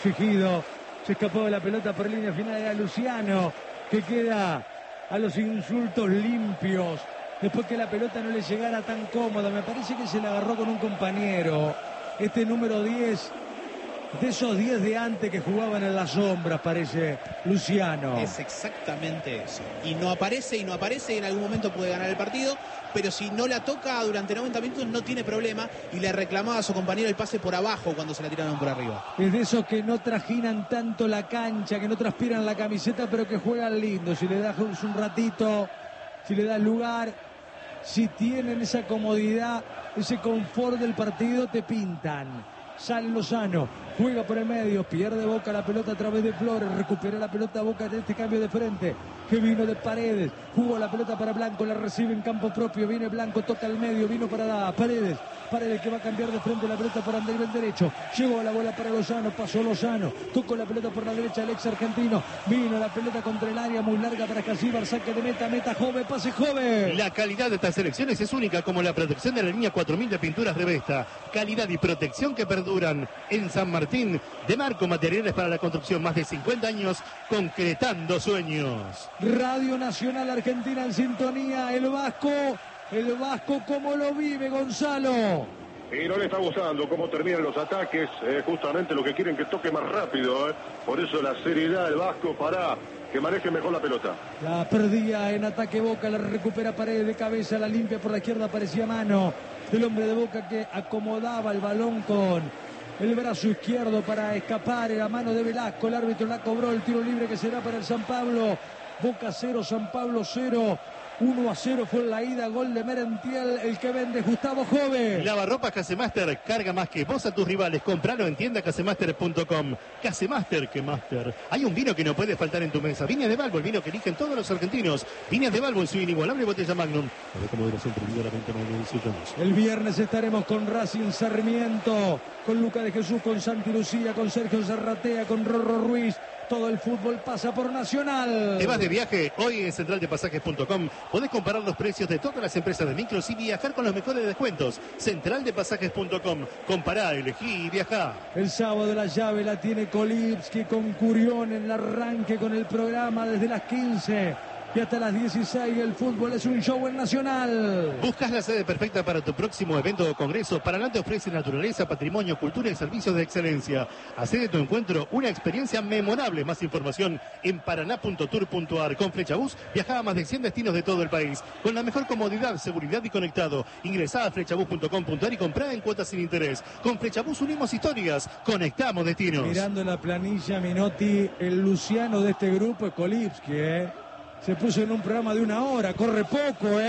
Figido, se escapó de la pelota por línea final, era Luciano, que queda a los insultos limpios, después que la pelota no le llegara tan cómoda. Me parece que se la agarró con un compañero, este número 10, de esos 10 de antes que jugaban en las sombras, parece Luciano. Es exactamente eso. Y no aparece, y en algún momento puede ganar el partido, pero si no la toca durante 90 minutos no tiene problema, y le reclamaba a su compañero el pase por abajo cuando se la tiraron por arriba. Es de esos que no trajinan tanto la cancha, que no transpiran la camiseta, pero que juegan lindo. Si le das un ratito, si le das lugar, si tienen esa comodidad, ese confort del partido, te pintan. Sale Lozano, juega por el medio, pierde Boca la pelota a través de Flores, recupera la pelota Boca en este cambio de frente, que vino de Paredes, jugó la pelota para Blanco, la recibe en campo propio, viene Blanco, toca el medio, vino para Paredes que va a cambiar de frente la pelota por Andrés derecho, llegó la bola para Lozano, pasó Lozano, tocó la pelota por la derecha, el ex argentino, vino la pelota contra el área, muy larga para Casíbar, saque de meta Jove, pase Jove. La calidad de estas selecciones es única, como la protección de la línea 4000 de pinturas Revesta, calidad y protección que perduran en San Martín. De Marco, materiales para la construcción, más de 50 años concretando sueños. Radio Nacional Argentina en sintonía, el Vasco, ¿cómo lo vive, Gonzalo? Y no le está gustando cómo terminan los ataques, justamente lo que quieren que toque más rápido, por eso la seriedad del Vasco para que maneje mejor la pelota. La perdía en ataque Boca, la recupera Paredes de cabeza, la limpia por la izquierda, parecía mano del hombre de Boca que acomodaba el balón con el brazo izquierdo para escapar, era mano de Velasco, el árbitro la cobró, el tiro libre que será para el San Pablo. Boca 0, San Pablo 0. 1-0 fue la ida, gol de Merentiel, el que vende Gustavo Jove. Lavarropas Casemaster, carga más que vos a tus rivales, compralo en tiendacasemaster.com. Casemaster, que Master. Hay un vino que no puede faltar en tu mesa, Viñas de Balbo, el vino que eligen todos los argentinos. Viñas de Balbo en su inigualable botella Magnum. A ver cómo moderación prohibida la venta, no disfrutamos. El viernes estaremos con Racing Sarmiento, con Luca de Jesús, con Santi Lucía, con Sergio Zarratea, con Rorro Ruiz. Todo el fútbol pasa por Nacional. ¿Te vas de viaje? Hoy en centraldepasajes.com podés comparar los precios de todas las empresas de micros y viajar con los mejores descuentos. Centraldepasajes.com. Compará, elegí y viajá. El sábado la llave la tiene Kolipski con Curión en el arranque con el programa desde las 15 y hasta las 16. El fútbol es un show en Nacional. ¿Buscas la sede perfecta para tu próximo evento o congreso? Paraná te ofrece naturaleza, patrimonio, cultura y servicios de excelencia. Hacé de tu encuentro una experiencia memorable. Más información en paraná.tour.ar. Con Flechabús viaja a más de 100 destinos de todo el país. Con la mejor comodidad, seguridad y conectado. Ingresá a flechabús.com.ar y comprá en cuotas sin interés. Con Flechabús unimos historias, conectamos destinos. Mirando la planilla, Minotti, el Luciano de este grupo es Kolipski, Se puso en un programa de 1 hora, corre poco, No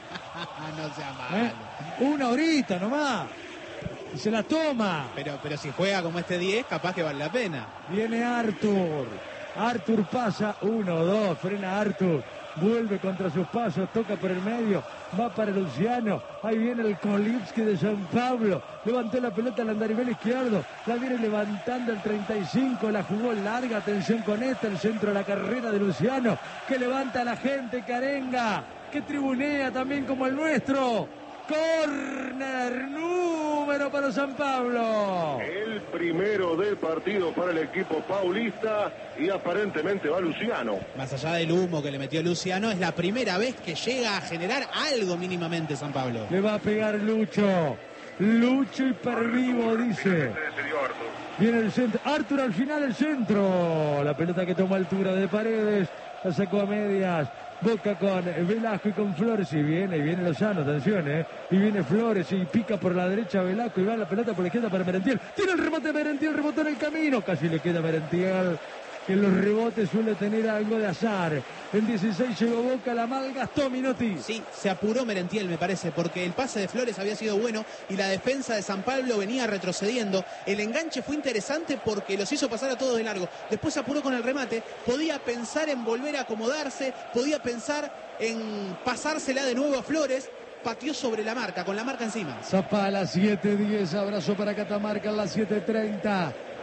sea malo. 1 horita nomás. Y se la toma. Pero si juega como este 10, capaz que vale la pena. Viene Arthur. Arthur pasa, 1, 2, frena Arthur. Vuelve contra sus pasos, toca por el medio, va para Luciano, ahí viene el Kolipski de San Pablo, levantó la pelota al andarivel izquierdo, la viene levantando el 35, la jugó larga, atención con esta, el centro de la carrera de Luciano, que levanta a la gente, que arenga, que tribunea también como el nuestro. Córner, número para San Pablo. El primero del partido para el equipo paulista y aparentemente va Luciano. Más allá del humo que le metió Luciano, es la primera vez que llega a generar algo mínimamente San Pablo. Le va a pegar Lucho hipervivo, dice. Viene el centro, Arthur al final el centro. La pelota que toma altura de Paredes, la sacó a medias. Boca con Velasco y con Flores, y viene Lozano, atención, y viene Flores y pica por la derecha Velasco y va la pelota por la izquierda para Merentiel, tiene el rebote Merentiel, rebotó en el camino, casi le queda Merentiel, que en los rebotes suele tener algo de azar. En 16 llegó Boca, la malgastó Minotti. Sí, se apuró Merentiel, me parece, porque el pase de Flores había sido bueno y la defensa de San Pablo venía retrocediendo. El enganche fue interesante porque los hizo pasar a todos de largo. Después se apuró con el remate, podía pensar en volver a acomodarse, podía pensar en pasársela de nuevo a Flores. Pateó sobre la marca, con la marca encima. Zapa a las 7:10, abrazo para Catamarca a las 7:30.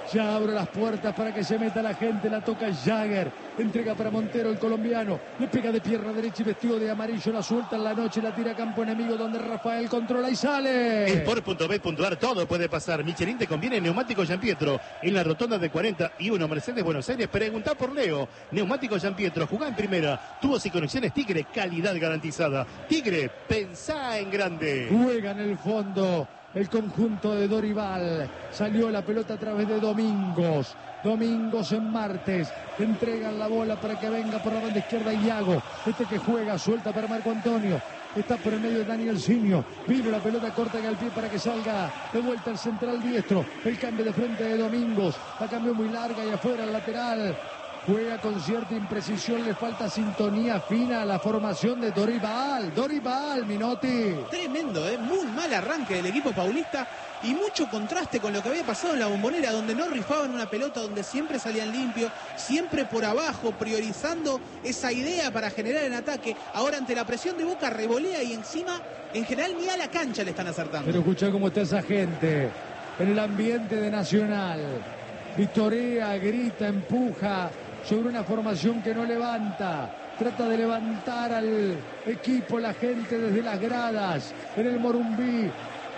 Ya abro las puertas para que se meta la gente. La toca Jagger. Entrega para Montero, el colombiano. Le pega de pierna derecha y vestido de amarillo. La suelta en la noche. La tira a campo enemigo donde Rafael controla y sale. Sport.bet.ar, todo puede pasar. Michelin te conviene neumático Gianpietro. En la rotonda de 41 Mercedes Buenos Aires. Preguntá por Leo. Neumático Gianpietro. Jugá en primera. Tubos y conexiones Tigre. Calidad garantizada. Tigre, pensá en grande. Juega en el fondo el conjunto de Dorival. Salió la pelota a través de Domingos. Domingos en Martes. Entregan la bola para que venga por la banda izquierda Iago. Este que juega, suelta para Marco Antonio. Está por el medio de Daniel Sinio. Vino la pelota corta en el pie para que salga de vuelta el central diestro. El cambio de frente de Domingos. La cambió muy larga y afuera el lateral. Juega con cierta imprecisión, le falta sintonía fina a la formación de Dorival. Dorival, Minotti. Tremendo, muy mal arranque del equipo paulista y mucho contraste con lo que había pasado en la Bombonera, donde no rifaban una pelota, donde siempre salían limpios, siempre por abajo, priorizando esa idea para generar el ataque. Ahora ante la presión de Boca revolea y encima, en general, ni a la cancha le están acertando. Pero escuchá cómo está esa gente en el ambiente de Nacional. Victoria, grita, empuja sobre una formación que no levanta. Trata de levantar al equipo, la gente desde las gradas. En el Morumbí,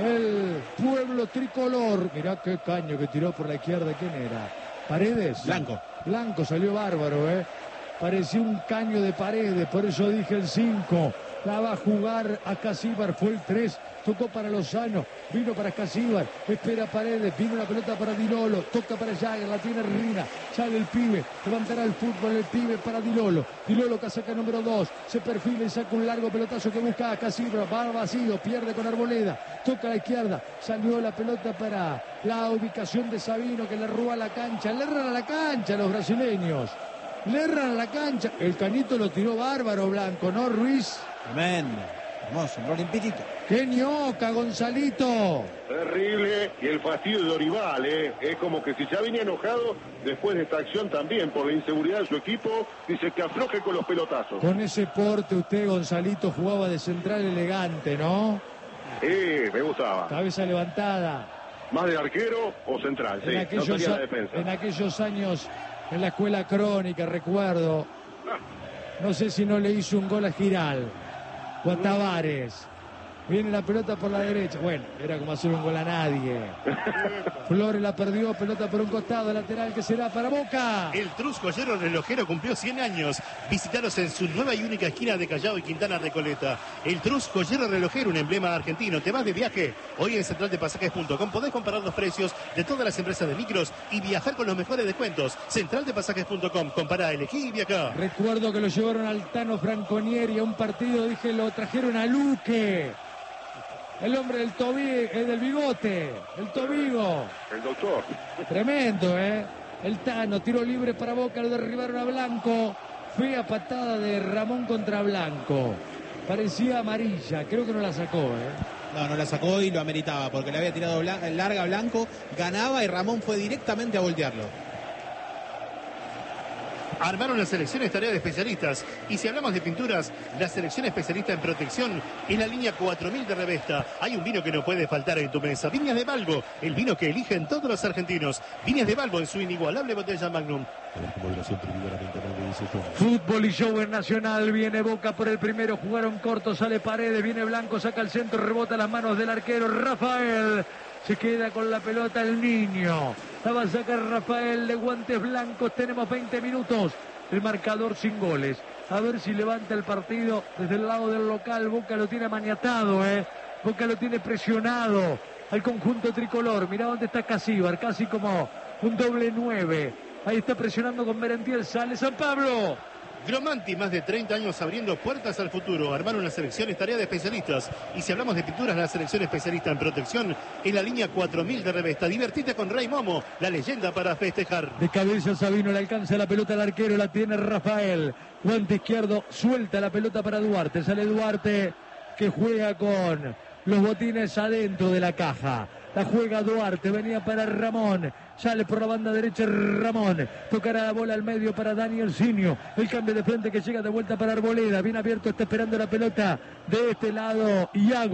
el pueblo tricolor. Mirá qué caño que tiró por la izquierda. ¿Quién era? ¿Paredes? Blanco salió bárbaro, Parecía un caño de Paredes, por eso dije el 5. La va a jugar a Casíbar, fue el 3. Tocó para Lozano, vino para Casíbar, espera Paredes, vino la pelota para Dilolo, toca para Jagger, la tiene Rina, sale el pibe, levantará el fútbol el pibe para Dilolo, Dilolo casaca número 2, se perfila y saca un largo pelotazo que busca a Casíbar, va vacío, pierde con Arboleda, toca a la izquierda, salió la pelota para la ubicación de Sabino que le roba la cancha, le erran a la cancha a los brasileños, le erran a la cancha, el canito lo tiró bárbaro Blanco, ¿no Ruiz? Amén. Hermoso, un gol limpidito. ¡Qué ñoca, Gonzalito! Terrible, y el fastidio de Dorival, es como que si ya venía enojado después de esta acción también por la inseguridad de su equipo, dice que afloje con los pelotazos. Con ese porte usted, Gonzalito, jugaba de central elegante, ¿no? Me gustaba. Cabeza levantada. ¿Más de arquero o central? Sí, no tenía la defensa. En aquellos años, en la escuela crónica, recuerdo, no sé si no le hizo un gol a Giral o a Tavares. Viene la pelota por la derecha. Bueno, era como hacer un gol a nadie. Flores la perdió, pelota por un costado, lateral que será para Boca. El Trus Joyero Relojero cumplió 100 años. Visitaros en su nueva y única esquina de Callao y Quintana Recoleta. El Trus Joyero Relojero, un emblema argentino. ¿Te vas de viaje? Hoy en centraldepasajes.com podés comparar los precios de todas las empresas de micros y viajar con los mejores descuentos. Centraldepasajes.com, compará, elegí y viajá. Recuerdo que lo llevaron al Tano Franconieri a un partido, dije, lo trajeron a Luque. El hombre del bigote, el Tobigo. El doctor. Tremendo, El Tano, tiro libre para Boca, lo derribaron a Blanco. Fea patada de Ramón contra Blanco. Parecía amarilla, creo que no la sacó, No la sacó y lo ameritaba, porque le había tirado larga Blanco, ganaba y Ramón fue directamente a voltearlo. Armaron la selección es tarea de especialistas. Y si hablamos de pinturas, la selección especialista en protección es la línea 4000 de Revesta. Hay un vino que no puede faltar en tu mesa. Viñas de Balbo, el vino que eligen todos los argentinos. Viñas de Balbo en su inigualable botella Magnum. Fútbol y show en Nacional. Viene Boca por el primero. Jugaron corto, sale Paredes. Viene Blanco, saca el centro, rebota las manos del arquero Rafael. Se queda con la pelota el niño. La va a sacar Rafael de guantes blancos. Tenemos 20 minutos. El marcador sin goles. A ver si levanta el partido desde el lado del local. Boca lo tiene maniatado, Boca lo tiene presionado al conjunto tricolor. Mirá dónde está Casíbar. Casi como un doble 9. Ahí está presionando con Merentiel. Sale San Pablo. Gromanti, más de 30 años abriendo puertas al futuro. Armaron una selección es tarea de especialistas. Y si hablamos de pinturas, la selección especialista en protección es la línea 4000 de Revesta. Divertite con Rey Momo, la leyenda para festejar. De cabeza Sabino, le alcanza la pelota al arquero, la tiene Rafael. Guante izquierdo, suelta la pelota para Duarte. Sale Duarte, que juega con los botines adentro de la caja. La juega Duarte, venía para Ramón. Sale por la banda derecha Ramón. Tocará la bola al medio para Daniel Sinio. El cambio de frente que llega de vuelta para Arboleda. Bien abierto, está esperando la pelota de este lado Iago.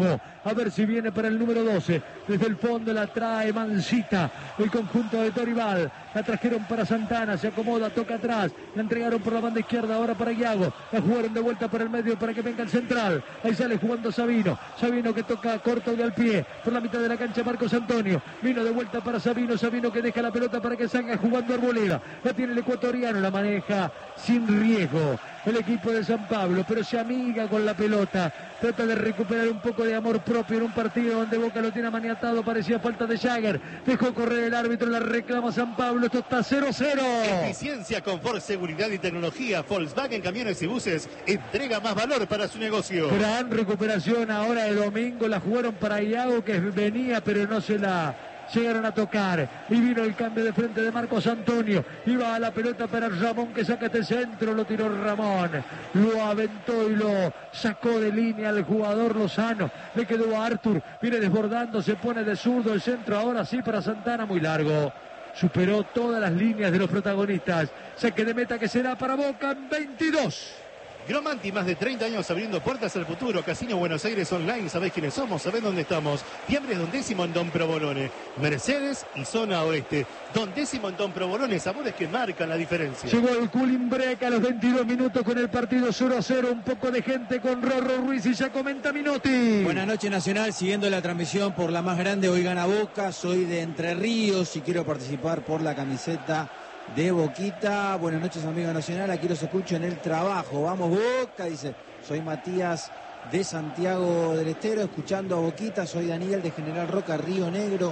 A ver si viene para el número 12. Desde el fondo la trae Mancita. El conjunto de Dorival. La trajeron para Santana. Se acomoda, toca atrás. La entregaron por la banda izquierda. Ahora para Iago. La jugaron de vuelta para el medio para que venga el central. Ahí sale jugando Sabino. Sabino que toca corto de al pie. Por la mitad de la cancha Marcos Antonio. Vino de vuelta para Sabino. Sabino que deja la pelota para que salga jugando Arboleda. La tiene el ecuatoriano. La maneja sin riesgo el equipo de San Pablo, pero se amiga con la pelota, trata de recuperar un poco de amor propio en un partido donde Boca lo tiene maniatado, parecía falta de Jagger, dejó correr el árbitro, la reclama San Pablo, esto está 0-0. Eficiencia, confort, seguridad y tecnología. Volkswagen Camiones y Buses entrega más valor para su negocio. Gran recuperación ahora el domingo, la jugaron para Iago que venía pero no se la llegaron a tocar y vino el cambio de frente de Marcos Antonio, iba a la pelota para Ramón que saca este centro, lo tiró Ramón, lo aventó y lo sacó de línea al jugador Lozano, le quedó a Artur, viene desbordando, se pone de zurdo el centro, ahora sí para Santana, muy largo, superó todas las líneas de los protagonistas, saque de meta que será para Boca en 22. Gromanti, más de 30 años abriendo puertas al futuro. Casino Buenos Aires Online, sabés quiénes somos, sabés dónde estamos. Fiambres Don Décimo en Don Provolone. Mercedes y Zona Oeste. Don Décimo en Don Provolone, sabores que marcan la diferencia. Llegó el cooling break a los 22 minutos con el partido 0-0. Un poco de gente con Rorro Ruiz y ya comenta Minotti. Buenas noches, Nacional, siguiendo la transmisión por la más grande. Hoy gana Boca, soy de Entre Ríos y quiero participar por la camiseta de Boquita. Buenas noches, amigo Nacional, aquí los escucho en el trabajo. Vamos Boca, dice. Soy Matías de Santiago del Estero, escuchando a Boquita. Soy Daniel de General Roca, Río Negro.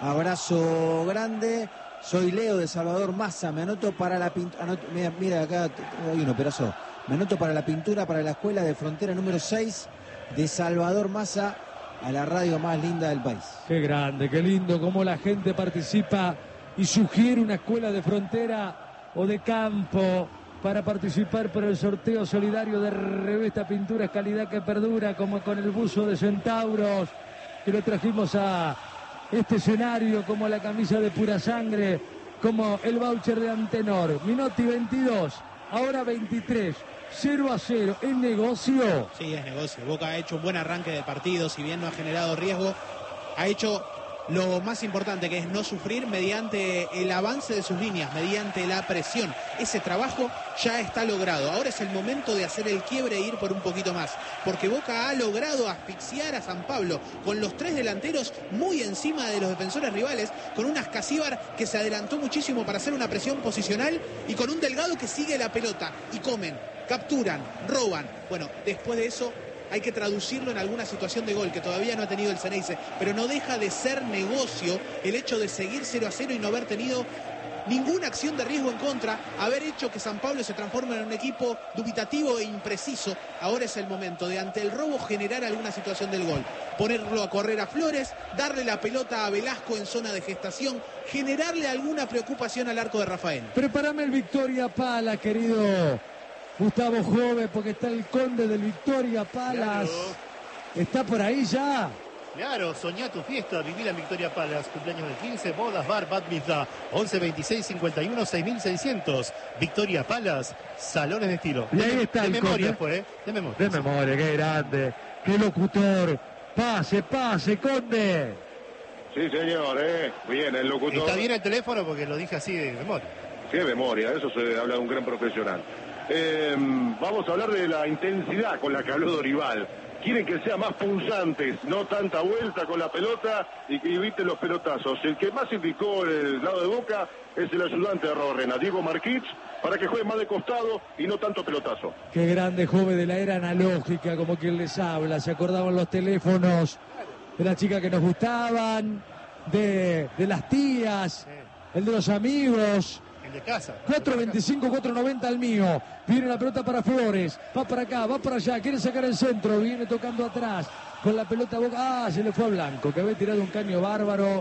Abrazo grande. Soy Leo de Salvador Massa. Me anoto para la pintura. Mira acá, hay uno, pedazo. Me anoto para la pintura para la escuela de frontera número 6 de Salvador Massa, a la radio más linda del país. Qué grande, qué lindo, cómo la gente participa y sugiere una escuela de frontera o de campo para participar por el sorteo solidario de Revista Pinturas Calidad que Perdura, como con el buzo de Centauros, que lo trajimos a este escenario, como la camisa de Pura Sangre, como el voucher de Antenor. Minotti 22, ahora 23. 0-0, ¿es negocio? Sí, es negocio. Boca ha hecho un buen arranque de partido, si bien no ha generado riesgo, ha hecho lo más importante, que es no sufrir mediante el avance de sus líneas, mediante la presión. Ese trabajo ya está logrado. Ahora es el momento de hacer el quiebre e ir por un poquito más, porque Boca ha logrado asfixiar a San Pablo con los tres delanteros muy encima de los defensores rivales, con un Ascasíbar que se adelantó muchísimo para hacer una presión posicional y con un Delgado que sigue la pelota y comen, capturan, roban. Bueno, después de eso hay que traducirlo en alguna situación de gol que todavía no ha tenido el Ceneice, pero no deja de ser negocio el hecho de seguir 0-0 y no haber tenido ninguna acción de riesgo en contra, haber hecho que San Pablo se transforme en un equipo dubitativo e impreciso. Ahora es el momento de, ante el robo, generar alguna situación del gol, ponerlo a correr a Flores, darle la pelota a Velasco en zona de gestación, generarle alguna preocupación al arco de Rafael. Prepárame el Victoria Pala, querido Gustavo Jove, porque está el conde del Victoria Palas. Claro. Está por ahí ya. Claro, soñá tu fiesta, viví la Victoria Palace, cumpleaños de 15, bodas, bar, bat mitzvah, 11 26 51 6600. Victoria Palace, salones de estilo. Y ahí está de el memoria conde. fue, de memoria. De memoria, qué grande, qué locutor. Pase, pase, conde. Sí, señor, bien, el locutor. Está bien el teléfono porque lo dije así de memoria. Qué memoria, eso se habla de un gran profesional. Vamos a hablar de la intensidad con la que habló Dorival. Quieren que sea más punzantes, no tanta vuelta con la pelota y que eviten los pelotazos. El que más indicó el lado de Boca es el ayudante de Robarrena, Diego Marquich, para que juegue más de costado y no tanto pelotazo. Qué grande, joven de la era analógica, como quien les habla. Se acordaban los teléfonos de las chicas que nos gustaban, de las tías, el de los amigos. El de casa. 4.25, 4.90 al mío. Viene la pelota para Flores. Va para acá, va para allá. Quiere sacar el centro. Viene tocando atrás. Con la pelota Boca. Ah, se le fue a Blanco, que había tirado un caño bárbaro.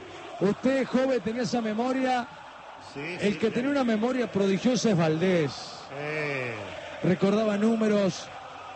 Usted, joven, tenía esa memoria. Sí, El sí, que tenía una memoria prodigiosa es Valdés. Recordaba números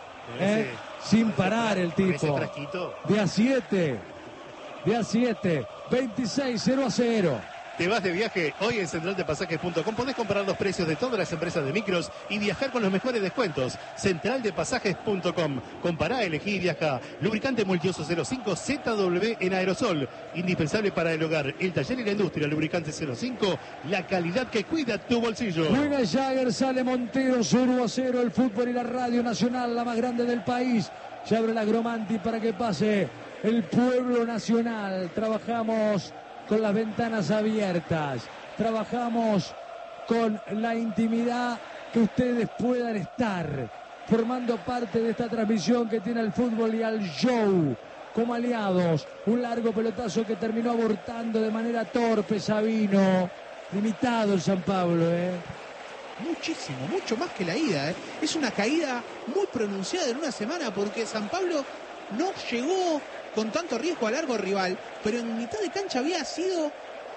sin parar el con ese tipo. frasquito. De A7. 26, 0-0. ¿Te vas de viaje? Hoy en centraldepasajes.com podés comparar los precios de todas las empresas de micros y viajar con los mejores descuentos. Centraldepasajes.com. Compará, elegí y viaja. Lubricante multiuso 05 ZW en aerosol. Indispensable para el hogar, el taller y la industria. Lubricante 05, la calidad que cuida tu bolsillo. Juega Jagger, sale Montero, 0-0. El fútbol y la radio nacional, la más grande del país. Se abre la Gromanti para que pase el pueblo nacional. Trabajamos con las ventanas abiertas. Trabajamos con la intimidad que ustedes puedan estar formando parte de esta transmisión que tiene al fútbol y al show como aliados. Un largo pelotazo que terminó abortando de manera torpe Sabino. Limitado el San Pablo, Muchísimo, mucho más que la ida. Es una caída muy pronunciada en una semana porque San Pablo no llegó con tanto riesgo a largo rival, pero en mitad de cancha había sido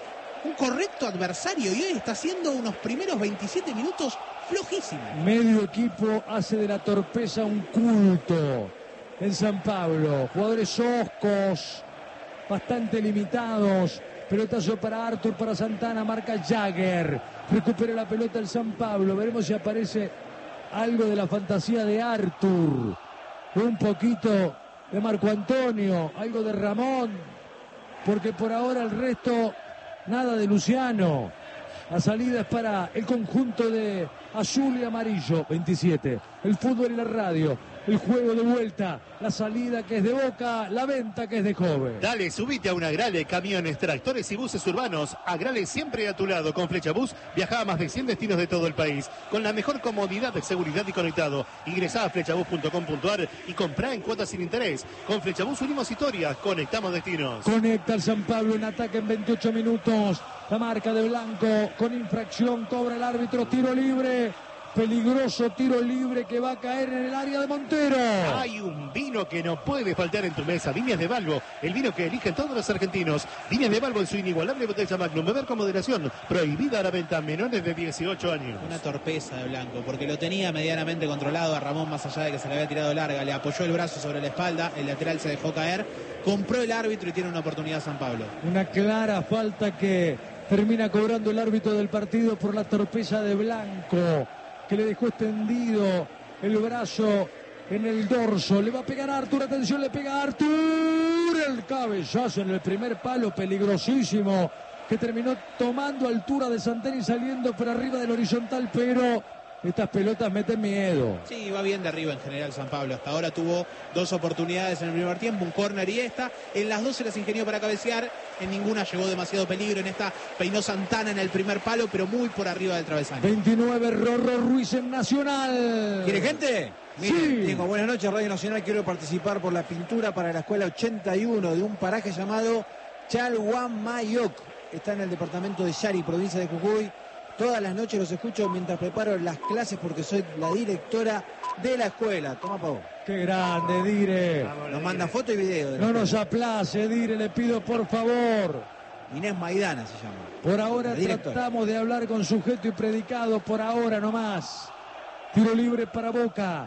un correcto adversario y hoy está haciendo unos primeros 27 minutos flojísimos. Medio equipo hace de la torpeza un culto en San Pablo. Jugadores hoscos, bastante limitados. Pelotazo para Arthur, para Santana, marca Jagger. Recupera la pelota el San Pablo. Veremos si aparece algo de la fantasía de Arthur. Un poquito de Marco Antonio, algo de Ramón. Porque por ahora el resto, nada de Luciano. La salida es para el conjunto de azul y amarillo. 27. El fútbol y la radio. El juego de vuelta, la salida que es de Boca, la venta que es de Jove. Dale, subite a un Agrale, camiones, tractores y buses urbanos. Agrale siempre a tu lado. Con Flechabús viaja a más de 100 destinos de todo el país. Con la mejor comodidad de seguridad y conectado. Ingresá a flechabús.com.ar y comprá en cuotas sin interés. Con Flechabús unimos historias, conectamos destinos. Conecta el San Pablo en ataque en 28 minutos. La marca de Blanco con infracción, cobra el árbitro, tiro libre. Peligroso tiro libre que va a caer en el área de Montero. Hay un vino que no puede faltar en tu mesa. Viñas de Balbo, el vino que eligen todos los argentinos. Viñas de Balbo en su inigualable botella Magnum. Beber con moderación. Prohibida la venta a menores de 18 años. Una torpeza de Blanco, porque lo tenía medianamente controlado a Ramón, más allá de que se le había tirado larga. Le apoyó el brazo sobre la espalda, el lateral se dejó caer. Compró el árbitro y tiene una oportunidad San Pablo. Una clara falta que termina cobrando el árbitro del partido por la torpeza de Blanco, que le dejó extendido el brazo en el dorso. Le va a pegar a Arthur, atención, le pega a Arthur. El cabezazo en el primer palo, peligrosísimo, que terminó tomando altura de Santana y saliendo por arriba del horizontal, pero estas pelotas meten miedo. Sí, va bien de arriba en general San Pablo. Hasta ahora tuvo dos oportunidades en el primer tiempo, un córner y esta. En las dos se las ingenió para cabecear. En ninguna llegó demasiado peligro. En esta peinó Santana en el primer palo, pero muy por arriba del travesaño. 29, Rorro Ruiz en Nacional. ¿Quiere gente? Miren, Sí. digo, buenas noches, Radio Nacional. Quiero participar por la pintura para la escuela 81 de un paraje llamado Chalhuamayok. Está en el departamento de Yari, provincia de Jujuy. Todas las noches los escucho mientras preparo las clases porque soy la directora de la escuela. Toma, Pau. Qué grande, Dire. Nos manda foto y video. De la No escuela. nos aplace, Dire, le pido por favor. Inés Maidana se llama. Por ahora La directora. tratamos de hablar con sujeto y predicado, por ahora nomás. Tiro libre para Boca.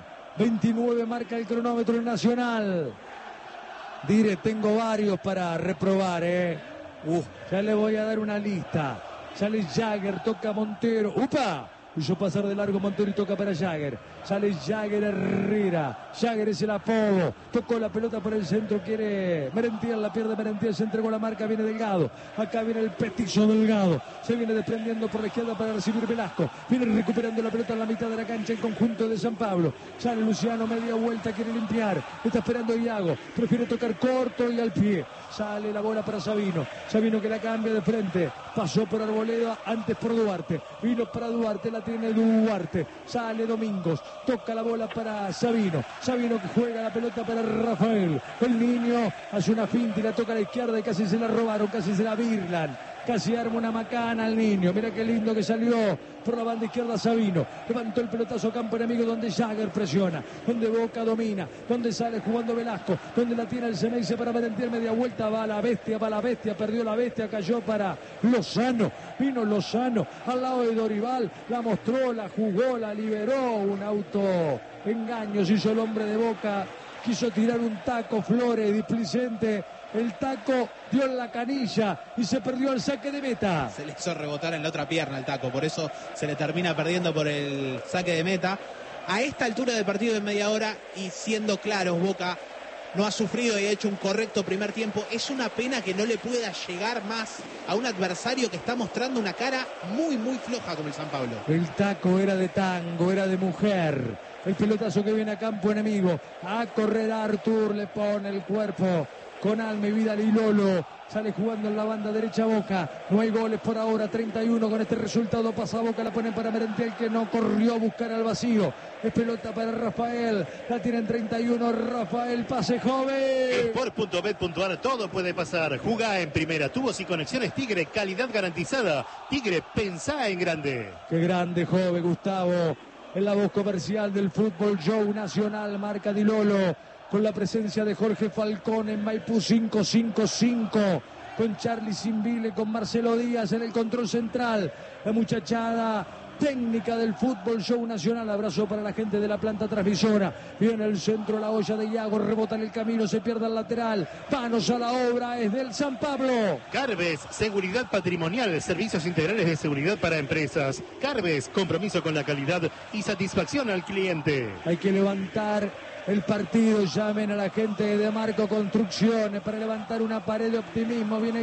29 marca el cronómetro en Nacional. Dire, tengo varios para reprobar, ya le voy a dar una lista. Sale Jagger, toca Montero. ¡Upa! Hizo pasar de largo Montero y toca para Jagger. Sale Jagger Herrera. Jagger es el apodo. Tocó la pelota por el centro. Quiere Merentiel. La pierde Merentiel. Se entregó la marca. Viene Delgado. Acá viene el petizo Delgado. Se viene desprendiendo por la izquierda para recibir Velasco. Viene recuperando la pelota en la mitad de la cancha. El conjunto de San Pablo. Sale Luciano. Media vuelta. Quiere limpiar. Está esperando Iago. Prefiere tocar corto y al pie. Sale la bola para Sabino. Sabino que la cambia de frente. Pasó por Arboleda. Antes por Duarte. Vino para Duarte. La tiene Duarte. Sale Domingos. Toca la bola para Sabino. Sabino que juega la pelota para Rafael. El niño hace una finta y la toca a la izquierda y casi se la robaron. Casi se la birlan. Casi arma una macana al niño. Mira qué lindo que salió por la banda izquierda Sabino. Levantó el pelotazo a campo enemigo donde Jagger presiona. Donde Boca domina. Donde sale jugando Velasco. Donde la tiene el Ceneice para Merentiel. Media vuelta. Va la bestia. Perdió la bestia. Cayó para Lozano. Vino Lozano al lado de Dorival. La mostró, la jugó, la liberó. Un auto engaño. Se hizo el hombre de Boca. Quiso tirar un taco Flores displicente El taco dio en la canilla y se perdió el saque de meta. Se le hizo rebotar en la otra pierna el taco, por eso se le termina perdiendo por el saque de meta. A esta altura del partido de media hora, y siendo claros, Boca no ha sufrido y ha hecho un correcto primer tiempo. Es una pena que no le pueda llegar más a un adversario que está mostrando una cara muy, muy floja como el San Pablo. El taco era de tango, era de mujer. El pelotazo que viene a campo enemigo. A correr Artur, le pone el cuerpo con alma y vida Lilolo. Sale jugando en la banda derecha Boca. No hay goles por ahora. 31 con este resultado. Pasa Boca, la pone para Merentiel, que no corrió a buscar al vacío. Es pelota para Rafael. La tiene en 31 Rafael. Pase joven. Sport.bet.ar, todo puede pasar. Jugá en primera. Tubos y conexiones Tigre, calidad garantizada. Tigre, pensá en grande. Qué grande, joven Gustavo. En la voz comercial del Fútbol Show Nacional, marca Dilolo. Con la presencia de Jorge Falcón en Maipú 555, con Charlie Simbile, con Marcelo Díaz en el control central, la muchachada técnica del Fútbol Show Nacional. Abrazo para la gente de la planta transmisora. Viene el centro, la olla de Iago, rebota en el camino, se pierde el lateral. Manos a la obra, es del San Pablo. Carbes, seguridad patrimonial, servicios integrales de seguridad para empresas. Carbes, compromiso con la calidad y satisfacción al cliente. Hay que levantar el partido, llamen a la gente de Marco Construcciones para levantar una pared de optimismo. Viene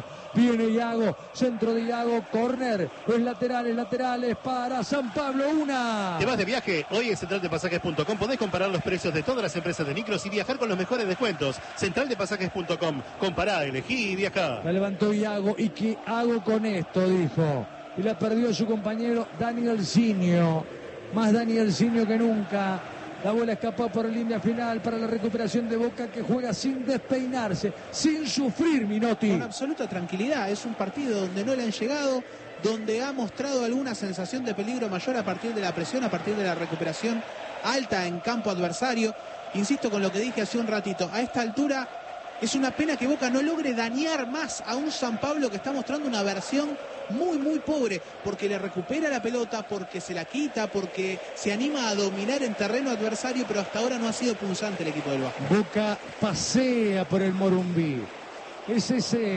Iago, centro de Iago, córner, es laterales para San Pablo, una. ¿Te vas de viaje? Hoy en centraldepasajes.com podés comparar los precios de todas las empresas de micros y viajar con los mejores descuentos. Centraldepasajes.com, compará, elegí y viajá. La levantó Iago, ¿y qué hago con esto?, dijo. Y la perdió su compañero Daniel Sinio, más Daniel Sinio que nunca. La bola escapó por línea final para la recuperación de Boca, que juega sin despeinarse, sin sufrir, Minotti. Con absoluta tranquilidad. Es un partido donde no le han llegado, donde ha mostrado alguna sensación de peligro mayor a partir de la presión, a partir de la recuperación alta en campo adversario. Insisto con lo que dije hace un ratito. A esta altura es una pena que Boca no logre dañar más a un San Pablo que está mostrando una versión muy, muy pobre, porque le recupera la pelota, porque se la quita, porque se anima a dominar en terreno adversario, pero hasta ahora no ha sido punzante el equipo del Vasco. Boca pasea por el Morumbí. Es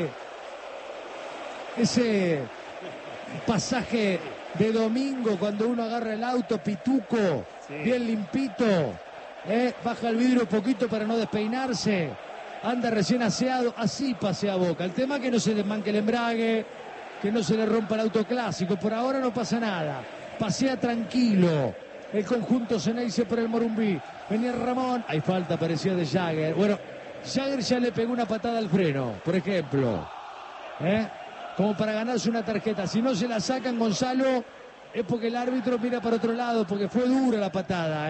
ese pasaje de domingo cuando uno agarra el auto pituco, sí, bien limpito, baja el vidrio un poquito para no despeinarse, anda recién aseado, así pasea Boca. El tema es que no se desmanque el embrague, que no se le rompa el auto clásico. Por ahora no pasa nada, pasea tranquilo el conjunto Ceneice por el Morumbí. Venía Ramón, hay falta, parecía de Jagger. Bueno, Jagger ya le pegó una patada al freno, por ejemplo, como para ganarse una tarjeta. Si no se la sacan, Gonzalo, es porque el árbitro mira para otro lado, porque fue dura la patada,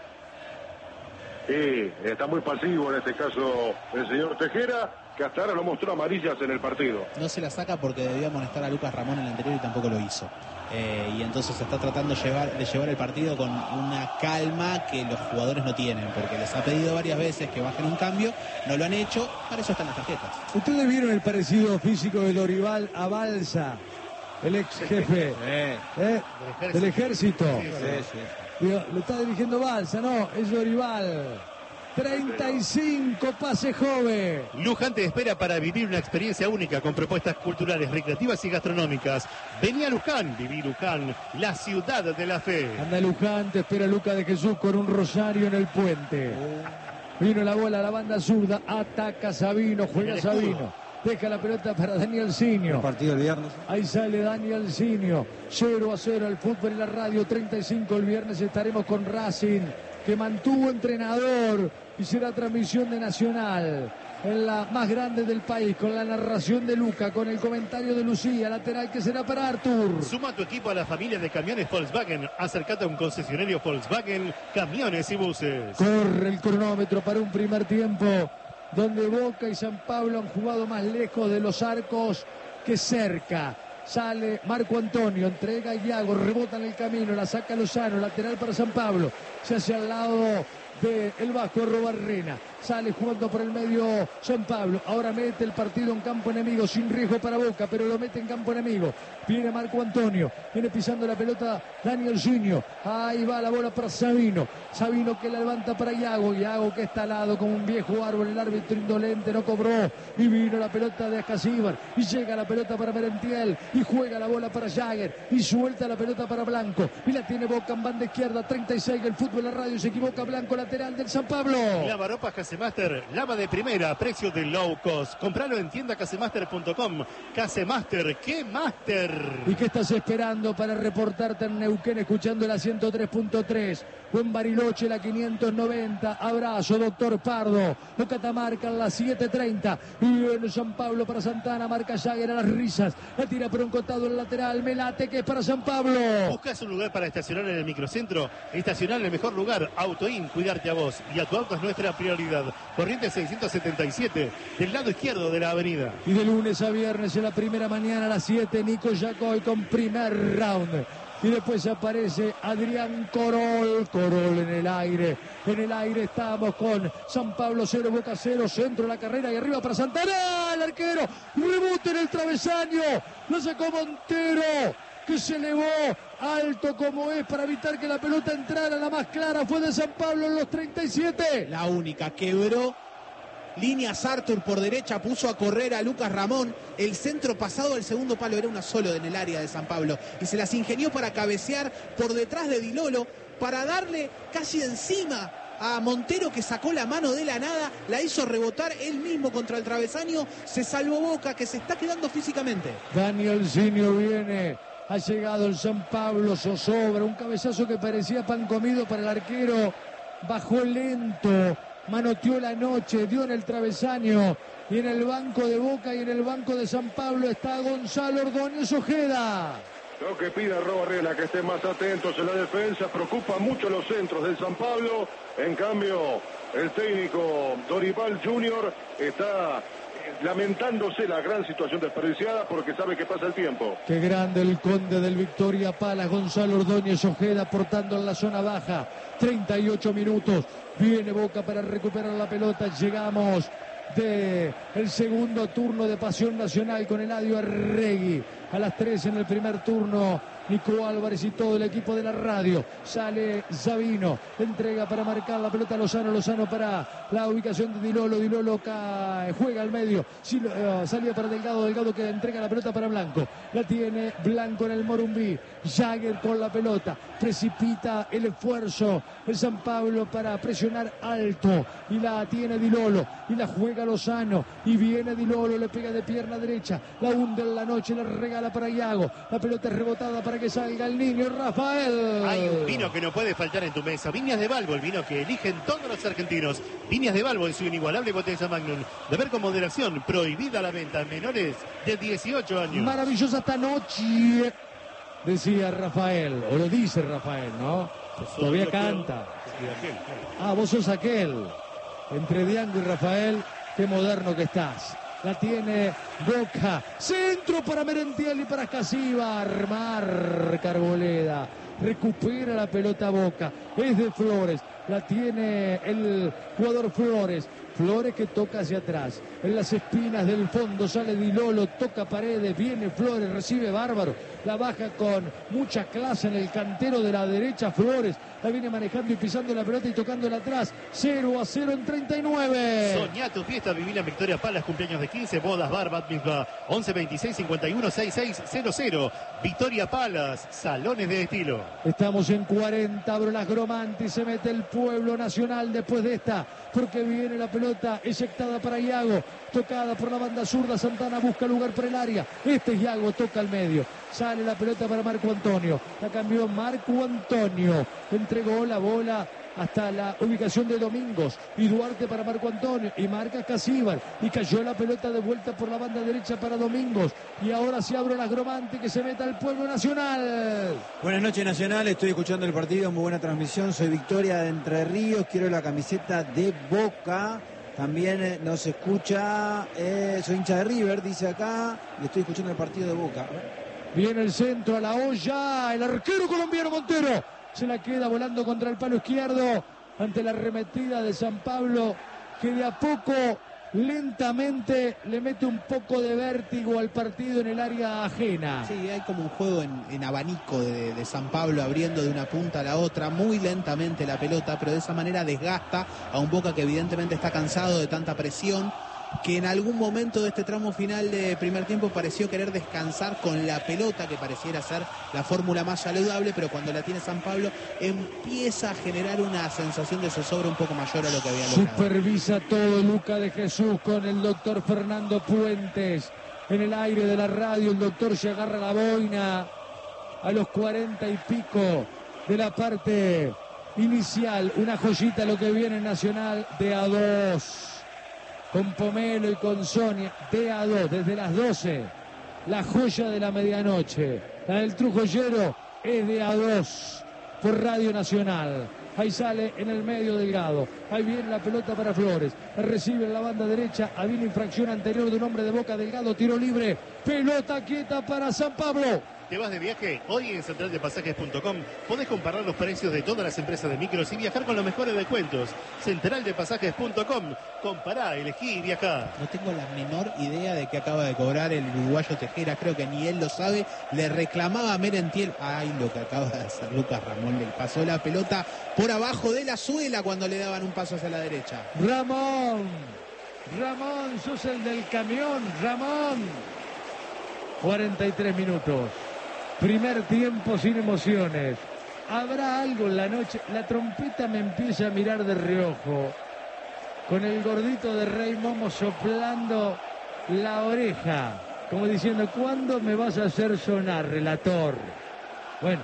Sí, está muy pasivo en este caso el señor Tejera, que hasta ahora no mostró amarillas en el partido. No se la saca porque debía amonestar a Lucas Ramón en el anterior y tampoco lo hizo. Y entonces se está tratando de llevar el partido con una calma que los jugadores no tienen, porque les ha pedido varias veces que bajen un cambio, no lo han hecho, para eso están las tarjetas. ¿Ustedes vieron el parecido físico de Dorival a Balsa, el ex jefe del ejército? Sí. Lo está dirigiendo Balsa, no, es Dorival. 35, pase joven. Luján te espera para vivir una experiencia única con propuestas culturales, recreativas y gastronómicas. Vení a Luján, viví Luján, la ciudad de la fe. Anda Luján, te espera Luca de Jesús con un rosario en el puente. Vino la bola a la banda zurda, ataca Sabino, juega Sabino. Deja la pelota para Daniel Sinio. El partido del viernes. Ahí sale Daniel Sinio. 0-0 el fútbol y la radio. 35 el viernes estaremos con Racing, que mantuvo entrenador y será transmisión de Nacional en la más grande del país, con la narración de Luca, con el comentario de Lucía, lateral que será para Artur. Suma tu equipo a la familia de camiones Volkswagen. Acércate a un concesionario Volkswagen, camiones y buses. Corre el cronómetro para un primer tiempo donde Boca y San Pablo han jugado más lejos de los arcos que cerca. Sale Marco Antonio, entrega a Iago, rebota en el camino, la saca Lozano, lateral para San Pablo. Se hace al lado del Vasco Robarrena. Sale jugando por el medio San Pablo. Ahora mete el partido en campo enemigo, sin riesgo para Boca, pero lo mete en campo enemigo. Viene Marco Antonio, viene pisando la pelota Daniel Junior. Ahí va la bola para Sabino. Sabino que la levanta para Iago. Iago que está al lado como un viejo árbol. El árbitro indolente no cobró. Y vino la pelota de Ascasíbar. Y llega la pelota para Merentiel. Y juega la bola para Jagger. Y suelta la pelota para Blanco. Y la tiene Boca en banda izquierda. 36 el fútbol, la radio. Se equivoca Blanco, lateral del San Pablo. Lavaropas Casemaster, lava de primera, precio de low cost. Compralo en tiendacasemaster.com. Casemaster, ¿qué Master? ¿Y qué estás esperando para reportarte en Neuquén escuchando la 103.3? O en Bariloche la 590. Abrazo, doctor Pardo. O Catamarca en la 7:30. Y viene San Pablo para Santana. Marca Jagger a las risas. La tira por un costado el lateral. Melate que es para San Pablo. ¿Buscas un lugar para estacionar en el microcentro? Estacionar en el mejor lugar. Autoin, cuidarte a vos. Y a tu auto es nuestra prioridad. Corriente 677, del lado izquierdo de la avenida. Y de lunes a viernes en la primera mañana a las 7, Nico Yacoy con primer round. Y después aparece Adrián Corol. Corol en el aire. En el aire estamos con San Pablo 0, Boca 0. Centro de la carrera y arriba para Santana. El arquero. Rebote en el travesaño. Lo sacó Montero, que se elevó alto como es para evitar que la pelota entrara. La más clara fue de San Pablo en los 37. La única, quebró líneas Arthur por derecha, puso a correr a Lucas Ramón. El centro pasado del segundo palo era una solo en el área de San Pablo. Y se las ingenió para cabecear por detrás de Di Lolo, para darle casi encima a Montero, que sacó la mano de la nada, la hizo rebotar él mismo contra el travesaño. Se salvó Boca, que se está quedando físicamente. Daniel Zinio viene. Ha llegado el San Pablo, zozobra, un cabezazo que parecía pan comido para el arquero. Bajó lento, manoteó la noche, dio en el travesaño. Y en el banco de Boca y en el banco de San Pablo está Gonzalo Ordóñez Ojeda. Lo que pide Robarrena, que estén más atentos en la defensa. Preocupa mucho los centros del San Pablo. En cambio, el técnico Dorival Junior está lamentándose la gran situación desperdiciada porque sabe que pasa el tiempo. Qué grande el conde del Victoria Palas, Gonzalo Ordóñez Ojeda aportando en la zona baja. 38 minutos. Viene Boca para recuperar la pelota. Llegamos del segundo turno de Pasión Nacional con Eladio Arregui. A las 3 en el primer turno, Nico Álvarez y todo el equipo de la radio. Sale Sabino, entrega para marcar la pelota a Lozano. Lozano para la ubicación de Di Lolo. Di Lolo juega al medio. Salía para Delgado. Delgado que entrega la pelota para Blanco. La tiene Blanco en el Morumbí. Jagger con la pelota. Precipita el esfuerzo el San Pablo para presionar alto. Y la tiene Di Lolo. Y la juega Lozano. Y viene Di Lolo. Le pega de pierna derecha. La hunde en la noche. La regala para Iago. La pelota es rebotada para que salga el niño Rafael. Hay un vino que no puede faltar en tu mesa. Viñas de Balbo, el vino que eligen todos los argentinos. Viñas de Balbo en su inigualable botella Magnum. Beber con moderación. Prohibida la venta a menores de 18 años. Maravillosa esta noche, decía Rafael. O lo dice Rafael, ¿no? Todavía canta. Ah, vos sos aquel. Entre Diango y Rafael, qué moderno que estás. La tiene Boca. Centro para Merentiel y para Ascasíbar. Marca Arboleda. Recupera la pelota Boca. Es de Flores. La tiene el jugador Flores. Flores que toca hacia atrás. En las espinas del fondo sale Di Lolo. Toca Paredes. Viene Flores. Recibe Bárbaro. La baja con mucha clase en el cantero de la derecha. Flores la viene manejando y pisando la pelota y tocándola atrás. 0-0 en 39. Soñá tu fiesta, viví la Victoria Palas, cumpleaños de 15, bodas, bar, bat mitzvah, 11 26 51 66 00. Victoria Palas, salones de estilo. Estamos en 40, Brolas Gromanti, se mete el Pueblo Nacional después de esta, porque viene la pelota eyectada para Iago, tocada por la banda zurda. Santana busca lugar por el área. Este es Iago, toca al medio. Sale la pelota para Marco Antonio. La cambió Marco Antonio. Entregó la bola hasta la ubicación de Domingos. Y Duarte para Marco Antonio. Y marca Ascasíbar. Y cayó la pelota de vuelta por la banda derecha para Domingos. Y ahora se abre la Gromante que se meta al Pueblo Nacional. Buenas noches, Nacional. Estoy escuchando el partido. Muy buena transmisión. Soy Victoria de Entre Ríos. Quiero la camiseta de Boca. También nos escucha. Soy hincha de River, dice acá. Y estoy escuchando el partido de Boca. Viene el centro a la olla. El arquero colombiano Montero se la queda volando contra el palo izquierdo ante la arremetida de San Pablo. que de a poco, lentamente, le mete un poco de vértigo al partido en el área ajena. Sí, hay como un juego en abanico de San Pablo, abriendo de una punta a la otra, muy lentamente la pelota, pero de esa manera desgasta a un Boca que evidentemente está cansado de tanta presión, que en algún momento de este tramo final de primer tiempo pareció querer descansar con la pelota, que pareciera ser la fórmula más saludable, pero cuando la tiene San Pablo empieza a generar una sensación de zozobra un poco mayor a lo que había logrado. Supervisa todo Luca de Jesús con el doctor Fernando Puentes. En el aire de la radio el doctor se agarra la boina a los 40 y pico de la parte inicial. Una joyita lo que viene Nacional de A2. Con Pomelo y con Sonia, de A2, desde las 12, la joya de la medianoche. La del Trujollero es de A2 por Radio Nacional. Ahí sale en el medio Delgado. Ahí viene la pelota para Flores. Recibe en la banda derecha. Había infracción anterior de un hombre de Boca. Delgado, tiro libre. Pelota quieta para San Pablo. ¿Te vas de viaje? Hoy en centraldepasajes.com podés comparar los precios de todas las empresas de micros y viajar con los mejores descuentos. Centraldepasajes.com. Compará, elegí y viajá. No tengo la menor idea de qué acaba de cobrar el uruguayo Tejera. Creo que ni él lo sabe. Le reclamaba a Merentiel. Ay, lo que acaba de hacer Lucas Ramón. Le pasó la pelota por abajo de la suela cuando le daban un paso hacia la derecha. Ramón, sos el del camión, Ramón. 43 minutos. Primer tiempo sin emociones. ¿Habrá algo en la noche? La trompeta me empieza a mirar de reojo. Con el gordito de Rey Momo soplando la oreja. Como diciendo, ¿cuándo me vas a hacer sonar, relator? Bueno,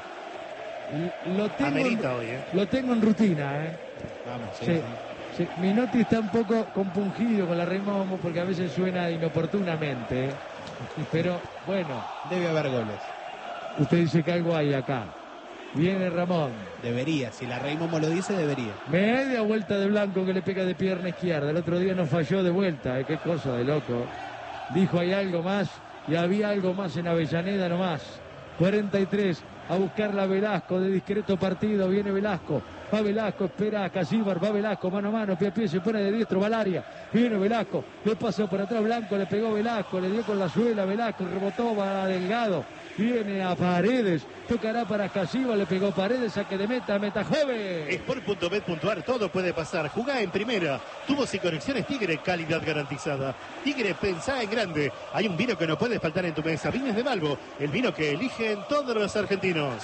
lo tengo en rutina, Vamos, sí. Sí. Minotti está un poco compungido con la Rey Momo porque a veces suena inoportunamente. Pero bueno. Debe haber goles. Usted dice que algo hay acá. Viene Ramón. Debería, si la Rey Momo lo dice, debería. Media vuelta de Blanco que le pega de pierna izquierda. El otro día no falló de vuelta. Qué cosa de loco. Dijo hay algo más y había algo más en Avellaneda nomás. 43 a buscarla Velasco de discreto partido. Viene Velasco. Va Velasco, espera a Casíbar, va Velasco, mano a mano, pie a pie, se pone de diestro, va al área, viene Velasco, le pasó por atrás Blanco, le pegó Velasco, le dio con la suela Velasco, rebotó, va a Delgado, viene a Paredes, tocará para Casíbar, le pegó Paredes, saque de meta joven. Sport.bet.ar, todo puede pasar, jugá en primera, tubos y conexiones Tigre, calidad garantizada. Tigre, pensá en grande, hay un vino que no puede faltar en tu mesa, Viñas de Balbo, el vino que eligen todos los argentinos.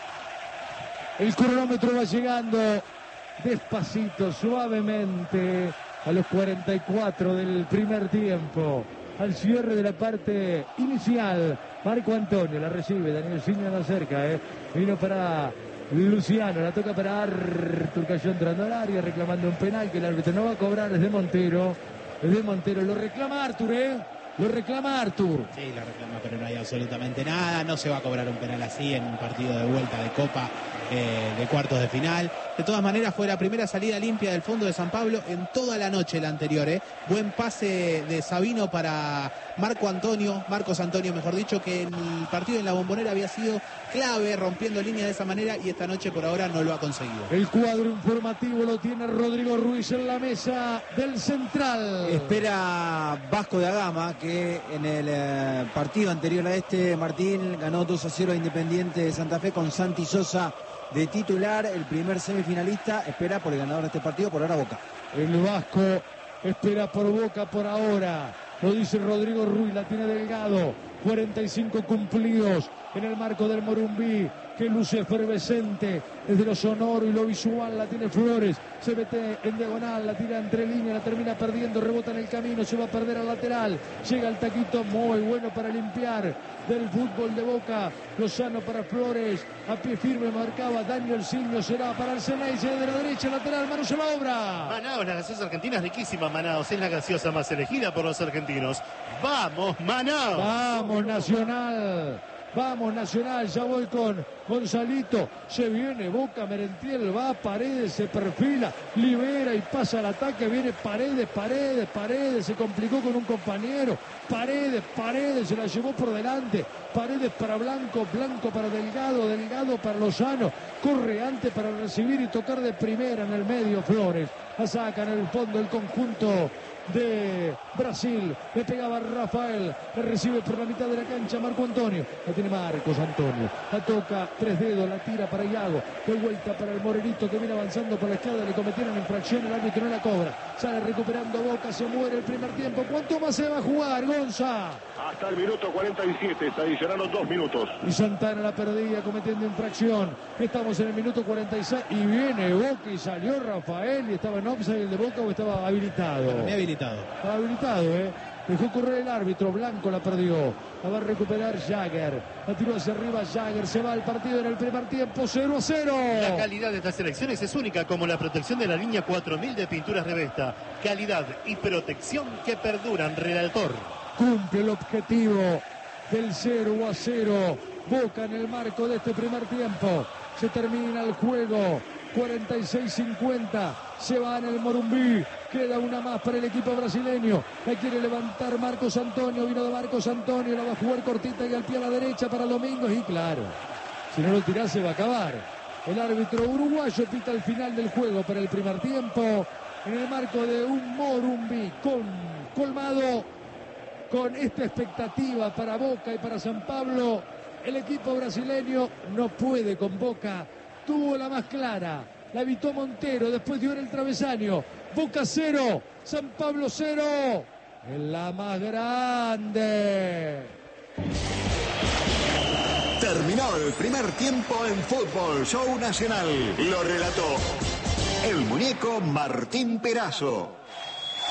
El cronómetro va llegando despacito, suavemente, a los 44 del primer tiempo. Al cierre de la parte inicial, Marco Antonio la recibe, Daniel Ciña la cerca, vino para Luciano, la toca para Artur, cayó entrando al área, reclamando un penal que el árbitro no va a cobrar, es de Montero, lo reclama Artur, Lo reclama Artur. Sí, lo reclama, pero no hay absolutamente nada. No se va a cobrar un penal así en un partido de vuelta de Copa de cuartos de final. De todas maneras, fue la primera salida limpia del fondo de San Pablo en toda la noche la anterior. Buen pase de Sabino para Marcos Antonio, mejor dicho, que en el partido en la Bombonera había sido clave, rompiendo líneas de esa manera, y esta noche por ahora no lo ha conseguido. El cuadro informativo lo tiene Rodrigo Ruiz en la mesa del Central. Espera Vasco da Gama, que en el partido anterior a este, Martín, ganó 2-0 a Independiente de Santa Fe con Santi Sosa de titular, el primer semifinalista. Espera por el ganador de este partido, por ahora Boca. El Vasco espera por Boca por ahora. Lo dice Rodrigo Ruiz, la tiene Delgado. 45 cumplidos en el marco del Morumbí, que luce efervescente desde lo sonoro y lo visual. La tiene Flores, se mete en diagonal, la tira entre líneas, la termina perdiendo, rebota en el camino, se va a perder al lateral, llega el taquito muy bueno para limpiar del fútbol de Boca. Lozano para Flores, a pie firme marcaba Daniel Signo, será para el Ceneice de la derecha, lateral, Manu se la obra. Manaos, la gaseosa argentina es riquísima. Manaos es la gaseosa más elegida por los argentinos. ¡Vamos, Manaos! ¡Vamos, Nacional! Vamos, Nacional, ya voy con Gonzalito, se viene Boca, Merentiel va, Paredes se perfila, libera y pasa al ataque, viene Paredes, se complicó con un compañero, Paredes se la llevó por delante, Paredes para Blanco para Delgado para Lozano, corre antes para recibir y tocar de primera en el medio Flores, la saca en el fondo el conjunto de Brasil, le pegaba Rafael, le recibe por la mitad de la cancha Marco Antonio, la tiene Marcos Antonio, la toca tres dedos, la tira para Iago, de vuelta para el Morenito que viene avanzando por la izquierda, le cometieron infracción, el árbitro no la cobra, sale recuperando Boca, se muere el primer tiempo. ¿Cuánto más se va a jugar, Gonza? Hasta el minuto 47, se adicionaron 2 minutos. Y Santana la perdía cometiendo infracción. Estamos en el minuto 46 y viene Boca y salió Rafael y estaba en offside el de Boca o estaba habilitado. Para mí habilitado. Estaba habilitado, Dejó correr el árbitro, Blanco la perdió. La va a recuperar Jagger. La tiró hacia arriba Jagger. Se va el partido en el primer tiempo, 0-0. La calidad de estas selecciones es única, como la protección de la línea 4000 de pinturas Revesta. Calidad y protección que perduran, Relator. Cumple el objetivo del 0-0. Boca en el marco de este primer tiempo. Se termina el juego. 46-50. Se va en el Morumbí. Queda una más para el equipo brasileño. La quiere levantar Marcos Antonio. Vino de Marcos Antonio. La va a jugar cortita y al pie a la derecha para Domingos. Y claro, si no lo tirás se va a acabar. El árbitro uruguayo pita el final del juego para el primer tiempo. En el marco de un Morumbí colmado con esta expectativa para Boca y para San Pablo. El equipo brasileño no puede con Boca. Tuvo la más clara. La evitó Montero. Después dio en el travesaño. Boca 0. San Pablo 0. En la más grande. Terminó el primer tiempo en Fútbol Show Nacional. Lo relató el muñeco Martín Perazo.